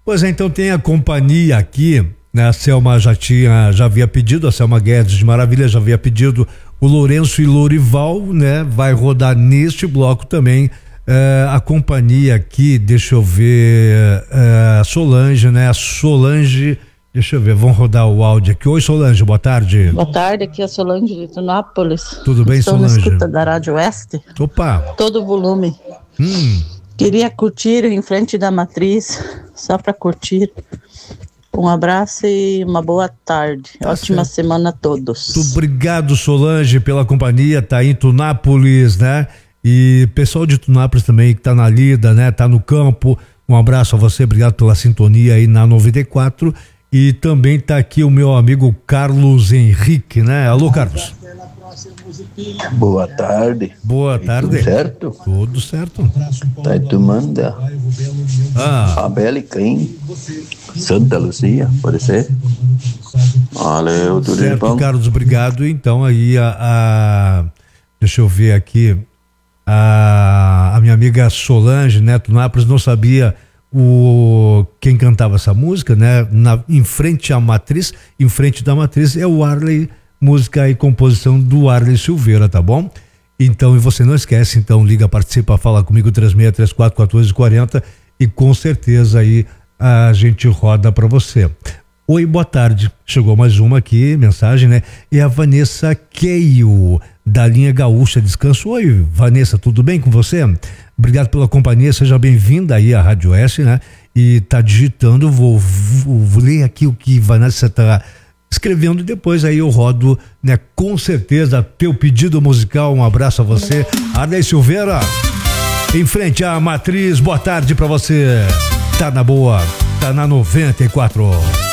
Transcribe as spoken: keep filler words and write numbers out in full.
Pois é, então tem a companhia aqui, né? A Selma já tinha, já havia pedido, a Selma Guedes de Maravilha já havia pedido, o Lourenço e Lourival, né? Vai rodar neste bloco também eh, a companhia aqui, deixa eu ver, eh, a Solange, né? A Solange, deixa eu ver, vamos rodar o áudio aqui. Oi, Solange, boa tarde. Boa tarde, aqui é a Solange de Tunápolis. Tudo bem, Estou Solange? Estou na escuta da Rádio Oeste. Opa. Todo o volume. Hum. Queria curtir em frente da matriz, só para curtir. Um abraço e uma boa tarde. Tá Ótima certo. Semana a todos. Muito obrigado, Solange, pela companhia. Tá em Tunápolis, né? E pessoal de Tunápolis também que tá na lida, né? Tá no campo. Um abraço a você, obrigado pela sintonia aí na noventa e quatro. E também tá aqui o meu amigo Carlos Henrique, né? Alô, Carlos. Boa tarde. Boa tarde. Tudo certo? Tudo certo. Tá aí tu manda. Ah. Abel e Caim. Santa Luzia, pode ser? Valeu, tudo certo, bom? Carlos, obrigado. Então aí a, a deixa eu ver aqui a, a minha amiga Solange, né? Tunápolis não sabia o quem cantava essa música, né? Na, em frente à matriz, em frente da matriz é o Arley, música e composição do Arley Silveira, tá bom? Então, e você não esquece, então liga, participa, fala comigo três seis três quatro, um quatro quatro zero e com certeza aí a gente roda para você. Oi, boa tarde. Chegou mais uma aqui, mensagem, né? É a Vanessa Keio, da linha Gaúcha Descanso. Oi, Vanessa, tudo bem com você? Obrigado pela companhia, seja bem-vinda aí à Rádio S, né? E tá digitando, vou, vou, vou ler aqui o que Vanessa tá escrevendo, depois aí eu rodo, né? Com certeza, teu pedido musical, um abraço a você. Arley Silveira, em frente à matriz, boa tarde pra você. Tá na boa, tá na noventa e quatro.